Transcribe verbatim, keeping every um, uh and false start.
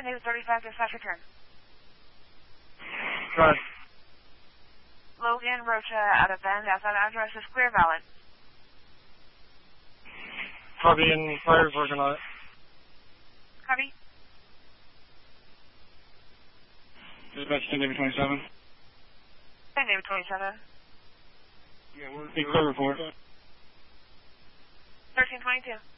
ten David thirty-five, dispatch return. Go ahead. Logan Rocha out of Bend, outside address is clear valid. Copy, and fire's working on it. Copy. Dispatch ten David twenty-seven. ten David twenty-seven. Yeah, we're in clear report. thirteen twenty-two.